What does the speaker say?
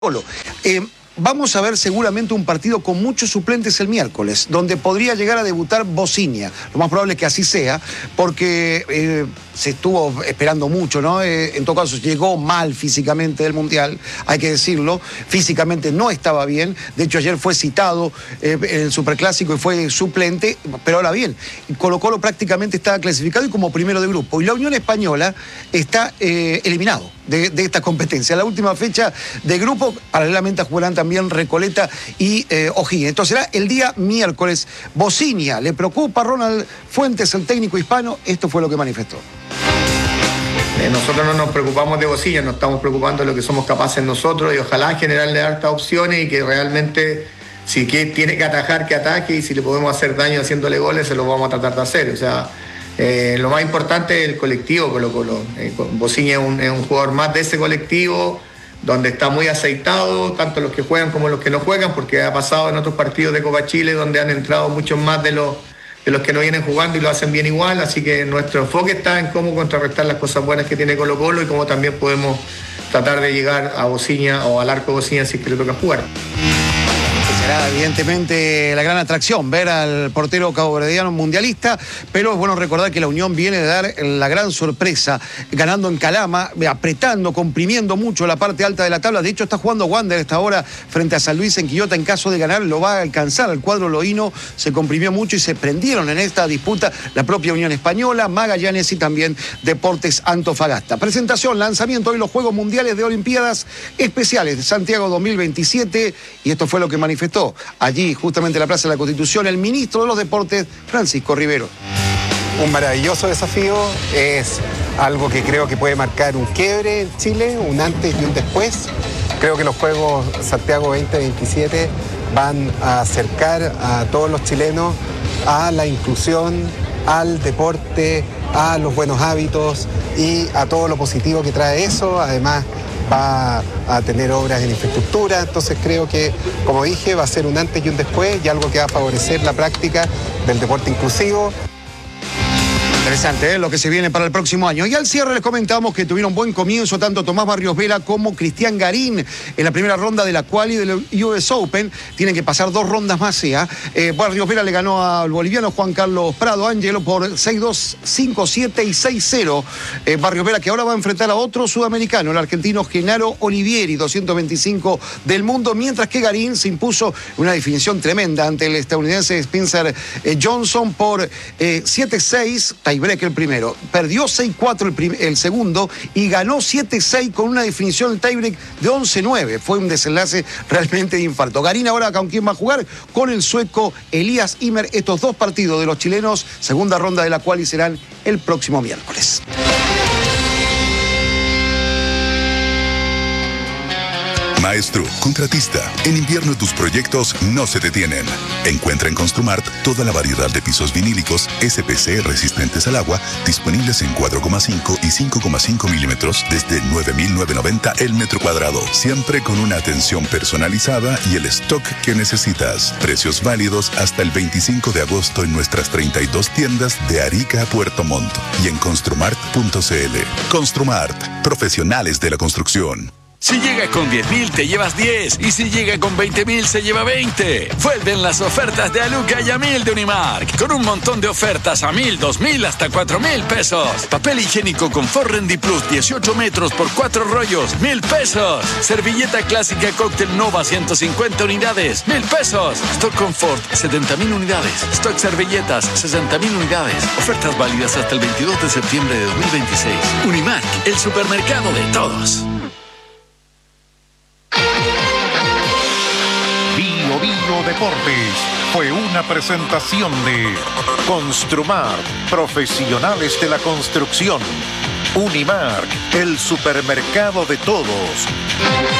Colo. Vamos a ver seguramente un partido con muchos suplentes el miércoles, donde podría llegar a debutar Bociña. Lo más probable es que así sea, porque se estuvo esperando mucho, ¿no? En todo caso, llegó mal físicamente del Mundial, hay que decirlo. Físicamente no estaba bien. De hecho, ayer fue citado en el Superclásico y fue suplente. Pero ahora bien, Colo-Colo prácticamente estaba clasificado y como primero de grupo. Y la Unión Española está eliminado de esta competencia. La última fecha de grupo, paralelamente jugarán también Recoleta y O'Higgins. Entonces será el día miércoles. Bociña, ¿le preocupa a Ronald Fuentes, el técnico hispano? Esto fue lo que manifestó. Nosotros no nos preocupamos de Bociña, nos estamos preocupando de lo que somos capaces nosotros y ojalá generarle hartas opciones y que realmente, si tiene que atajar, que ataque, y si le podemos hacer daño haciéndole goles, se lo vamos a tratar de hacer. O sea, lo más importante es el colectivo Colo-Colo. Bociña es un jugador más de ese colectivo, donde está muy aceitado, tanto los que juegan como los que no juegan, porque ha pasado en otros partidos de Copa Chile donde han entrado muchos más de los que no vienen jugando y lo hacen bien igual. Así que nuestro enfoque está en cómo contrarrestar las cosas buenas que tiene Colo-Colo y cómo también podemos tratar de llegar a Bociña o al arco Bociña si es que le toca jugar. Será evidentemente la gran atracción ver al portero caboverdiano mundialista, pero es bueno recordar que la Unión viene de dar la gran sorpresa, ganando en Calama, apretando, comprimiendo mucho la parte alta de la tabla. De hecho, está jugando Wander esta hora frente a San Luis en Quillota. En caso de ganar, lo va a alcanzar. El cuadro loíno se comprimió mucho y se prendieron en esta disputa la propia Unión Española, Magallanes y también Deportes Antofagasta. Presentación, lanzamiento hoy los Juegos Mundiales de Olimpiadas Especiales de Santiago 2027, y esto fue lo que manifestó allí, justamente en la Plaza de la Constitución, el ministro de los Deportes, Francisco Rivero. Un maravilloso desafío, es algo que creo que puede marcar un quiebre en Chile, un antes y un después. Creo que los Juegos Santiago 2027 van a acercar a todos los chilenos a la inclusión, al deporte, a los buenos hábitos y a todo lo positivo que trae eso. Además, va a tener obras en infraestructura, entonces creo que, como dije, va a ser un antes y un después y algo que va a favorecer la práctica del deporte inclusivo. Interesante, lo que se viene para el próximo año. Y al cierre les comentamos que tuvieron buen comienzo tanto Tomás Barrios Vela como Cristian Garín en la primera ronda de la quali del US Open. Tienen que pasar 2 rondas más. Barrios Vela le ganó al boliviano Juan Carlos Prado Ángelo por 6-2, 5-7 y 6-0. Barrios Vela, que ahora va a enfrentar a otro sudamericano, el argentino Genaro Olivieri, 225 del mundo, mientras que Garín se impuso una definición tremenda ante el estadounidense Spencer Johnson por 7-6, tiebreak el primero. Perdió 6-4 el segundo y ganó 7-6 con una definición del tiebreak de 11-9. Fue un desenlace realmente de infarto. Garín ahora con quién va a jugar, con el sueco Elias Ymer. Estos 2 partidos de los chilenos, segunda ronda de la cual serán el próximo miércoles. Maestro, contratista, en invierno tus proyectos no se detienen. Encuentra en Construmart toda la variedad de pisos vinílicos SPC resistentes al agua, disponibles en 4,5 y 5,5 milímetros desde 9.990 el metro cuadrado. Siempre con una atención personalizada y el stock que necesitas. Precios válidos hasta el 25 de agosto en nuestras 32 tiendas de Arica a Puerto Montt y en construmart.cl. Construmart, profesionales de la construcción. Si llega con 10.000 te llevas 10 y si llega con 20.000 se lleva 20. Vuelven las ofertas de Aluca y a 1.000 de Unimark, con un montón de ofertas a 1.000, 2.000 hasta 4.000 pesos. Papel higiénico Confort Rendi Plus 18 metros por 4 rollos, 1.000 pesos. Servilleta clásica Cóctel Nova 150 unidades, 1.000 pesos. Stock Confort 70.000 unidades. Stock servilletas 60.000 unidades. Ofertas válidas hasta el 22 de septiembre de 2026. Unimark, el supermercado de todos. Bio Deportes fue una presentación de Construmart, profesionales de la construcción. Unimark, el supermercado de todos.